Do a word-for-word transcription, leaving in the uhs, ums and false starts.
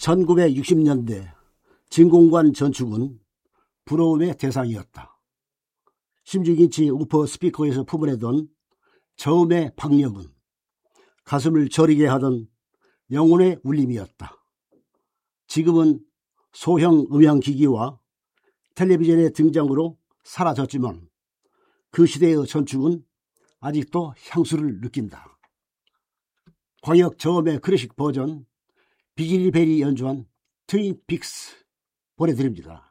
천구백육십 년대 진공관 전축은 부러움의 대상이었다. 십육 인치 우퍼 스피커에서 품어내던 저음의 박력은 가슴을 저리게 하던 영혼의 울림이었다. 지금은 소형 음향기기와 텔레비전의 등장으로 사라졌지만 그 시대의 전축은 아직도 향수를 느낀다. 광역 저음의 클래식 버전 비질리 벨이 연주한 트윈 픽스 보내드립니다.